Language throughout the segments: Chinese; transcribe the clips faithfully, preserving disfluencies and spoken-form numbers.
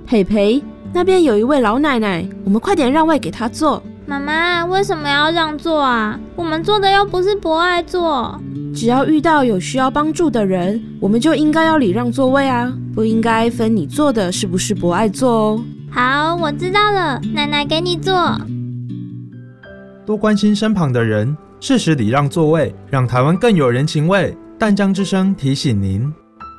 佩佩，那边有一位老奶奶，我们快点让位给她坐。 妈妈，为什么要让座啊？我们做的又不是博爱座。 只要遇到有需要帮助的人，我们就应该要礼让座位啊，不应该分你坐的是不是博爱座哦。 好，我知道了，奶奶给你坐。 多关心身旁的人，适时礼让座位，让台湾更有人情味。淡江之声提醒您。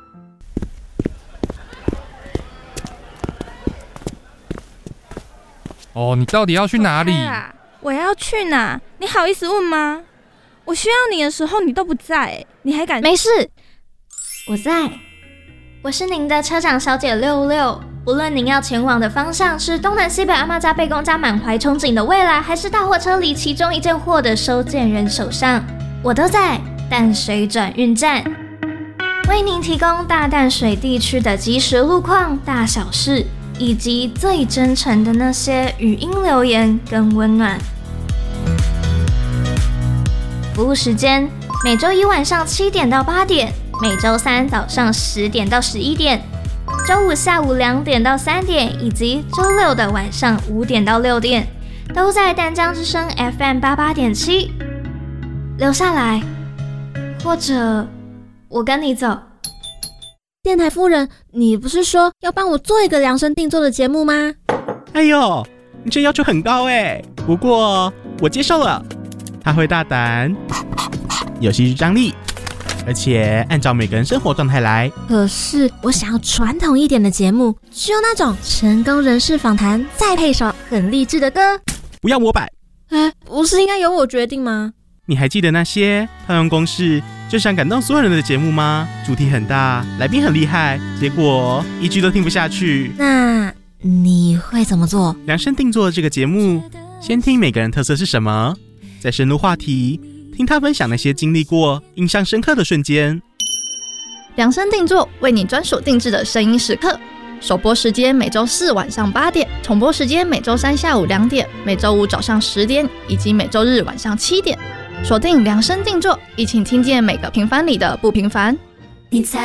哦，你到底要去哪里？ 我要去哪？你好意思问吗？我需要你的时候你都不在，你还敢？ 没事，我在。我是您的车长小姐六六。无论您要前往的方向是东南西北阿嬷家、贝公家满怀憧憬的未来，还是大货车里其中一件货的收件人手上，我都在淡水转运站，为您提供大淡水地区的即时路况、大小事，以及最真诚的那些语音留言跟温暖。服务时间：每周一晚上七点到八点，每周三早上十点到十一点，周五下午两点到三点，以及周六的晚上五点到六点，都在淡江之声 F M 八八点七。留下来，或者我跟你走。 电台夫人，你不是说要帮我做一个量身定做的节目吗？ 哎呦，你这要求很高哎，不过我接受了。他会大胆，有戏剧张力，而且按照每个人生活状态来。 可是我想要传统一点的节目，只有那种成功人士访谈，再配首很励志的歌。 不要模板。 哎，不是应该由我决定吗？ 你还记得那些套用公式就想感动所有人的节目吗？主题很大，来宾很厉害，结果一句都听不下去。 那你会怎么做？ 量身定做的这个节目，先听每个人特色是什么，再深入话题，听他分享那些经历过、印象深刻的瞬间。 量身定做，为你专属定制的声音时刻。首播时间每周四晚上八点，重播时间每周三下午两点，每周五早上十点，以及每周日晚上七点。锁定量身定做，一起听见每个平凡里的不平凡。 你猜